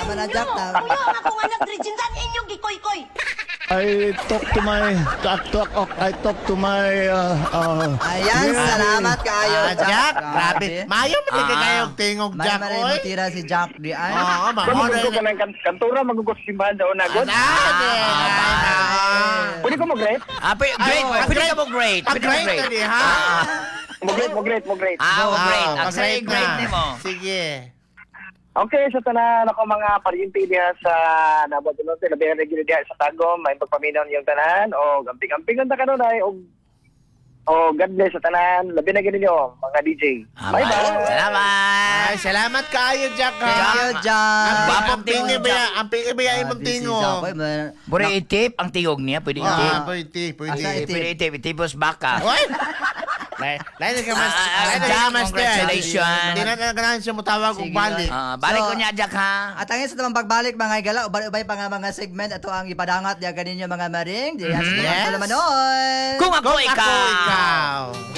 tama na Jack. Kuya, ang akong anak Regindan inyong gikoy-koy. I talk to my Ayan, salamat kayo Jack, grabe. Mayo man kayong tingog, Jack, Maray oy. mo tira si Jack di ay. Oo, Magugos ko ng kantura, magugos simbahan sa unagod. Pwede ko mag-rate? Great. Pwede ka mo great. Pwede ka Great great. na di, ha? Mag-rate. Great. Ah, Ang say great ni mo. Sige. Okay, sa tanan ako mga paryente diha sa nabot nun, labi na gila diha sa Tagum, may pagpaminaw niyong tanan, o gamping-gamping ang takanunay, o God bless sa tanan, labi na gila niyo, mga DJ. Bye-bye! Salamat. Ay, salamat kayo, Jack, ha? Thank you, Jack. Ang Bapong pingi tingog, ba Jack. ang pingi ba yung mong tingog? Pwede itip ang tingog niya. Pwede itip. Pwede. Asa itip? Pwede itip. Itipos baka. Oy! Lain ka mas, Jack, congratulations. Hindi na ganahan siya mutawag Sige, og balik. Balik So, ko niya, Jack, ha? At ang isa naman pagbalik mga igala, ubay pa nga mga segment, ito ang ipadangat niya ganinyo mga maring. Diyan sa Yes. naman noon. Kung ako Kung ikaw. ako ikaw.